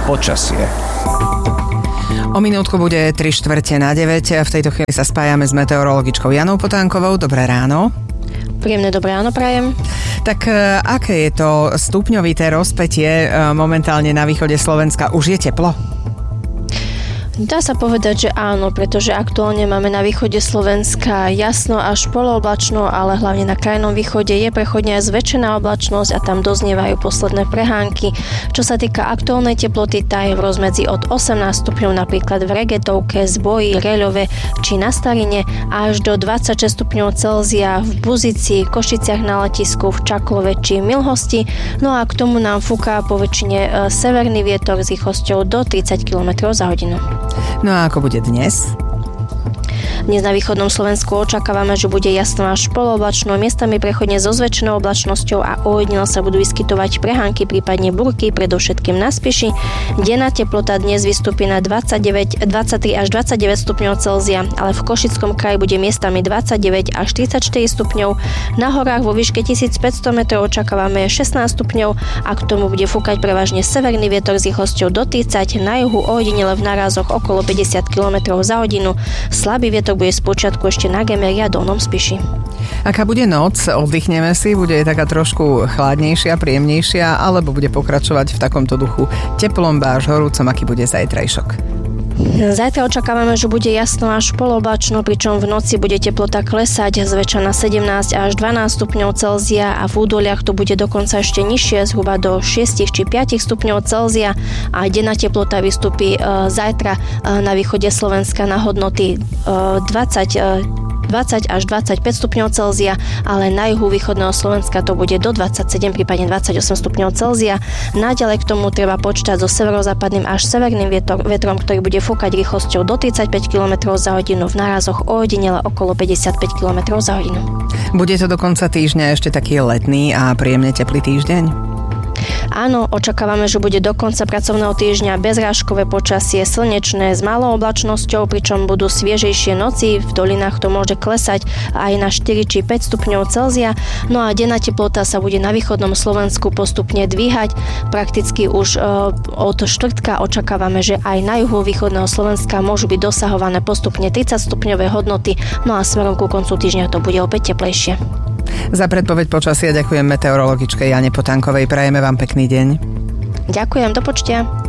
Počasie. O minútku bude 8:45. V tejto chvíli sa spájame s meteorologičkou Janou Potánkovou. Dobré ráno. Príjemné dobré ráno prajem. Tak aké je to stupňovité rozpätie momentálne na východe Slovenska? Už je teplo? Dá sa povedať, že áno, pretože aktuálne máme na východe Slovenska jasno až polooblačno, ale hlavne na krajnom východe je prechodne aj zväčšená oblačnosť a tam doznievajú posledné prehánky. Čo sa týka aktuálnej teploty, tá je v rozmedzi od 18 stupňov napríklad v Regetovke, Zboji, Reľove či na Starine až do 26 stupňov Celzia v Buzici, Košiciach na letisku, v Čaklove či Milhosti. No a k tomu nám fúka poväčšine severný vietor s rýchlosťou do 30 km za hodinu. No a ako bude dnes? Dnes na východnom Slovensku očakávame, že bude jasno až polooblačno, miestami prechodne so zväčšenou oblačnosťou a ojedinelo sa budú vyskytovať prehánky, prípadne búrky, predovšetkým na Spiši. Denná teplota dnes vystúpi na 23 až 29 stupňov Celzia, ale v Košickom kraji bude miestami 29 až 34 stupňov. Na horách vo výške 1500 metrov očakávame 16 stupňov a k tomu bude fúkať prevažne severný vietor s rýchlosťou do 30, na juhu ojedinele v nárazoch okolo 50 km za hodinu. Slabý vietor bude spočiatku ešte na Gemeri a Dolnom Spiši. Aká bude noc? Oddychneme si? Bude taká trošku chladnejšia, príjemnejšia, alebo bude pokračovať v takomto duchu teplom až horúcom? Aký bude zajtrajšok? Zajtra očakávame, že bude jasno až polooblačno, pričom v noci bude teplota klesať zväčša na 17 až 12 stupňov Celzia a v údoliach to bude dokonca ešte nižšie, zhruba do 6 či 5 stupňov Celzia a denná teplota vystúpi zajtra na východe Slovenska na hodnoty 20 až 25 stupňov Celzia, ale na juhu východného Slovenska to bude do 27, prípadne 28 stupňov Celzia. Naďalej k tomu treba počítať so severozápadným až severným vetrom, ktorý bude fúkať rýchlosťou do 35 km za hodinu, v nárazoch ojedinele okolo 55 km za hodinu. Bude to do konca týždňa ešte taký letný a príjemne teplý týždeň? Áno, očakávame, že bude do konca pracovného týždňa bezrážkové počasie, slnečné s malou oblačnosťou, pričom budú sviežejšie noci, v dolinách to môže klesať aj na 4 či 5 stupňov Celzia, no a denná teplota sa bude na východnom Slovensku postupne dvíhať. Prakticky už od štvrtka očakávame, že aj na juhu východného Slovenska môžu byť dosahované postupne 30 stupňové hodnoty, no a smerom ku koncu týždňa to bude opäť teplejšie. Za predpoveď počasia ďakujem meteorologičke Jane Potánkovej. Prajeme vám pekný deň. Ďakujem, do počtia.